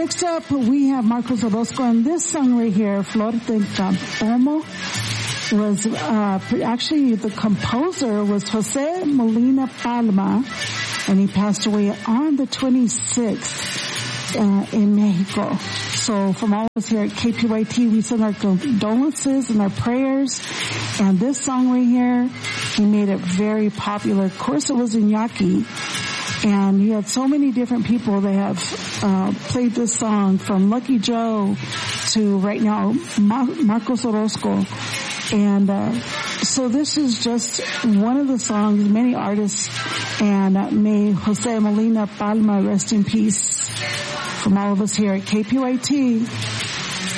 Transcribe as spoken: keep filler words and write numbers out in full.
next up, we have Marcos Orozco, and this song right here, Flor de Campomo, was uh, actually the composer was Jose Molina Palma, and he passed away on the twenty-sixth uh, in Mexico. So from all of us here at K P Y T, we send our condolences and our prayers. And this song right here, he made it very popular. Of course, it was in Yaqui. And you had so many different people that have uh, played this song, from Lucky Joe to right now Mar- Marcos Orozco. And uh, so this is just one of the songs, many artists, and uh, may Jose Molina Palma rest in peace. From all of us here at K P Y T.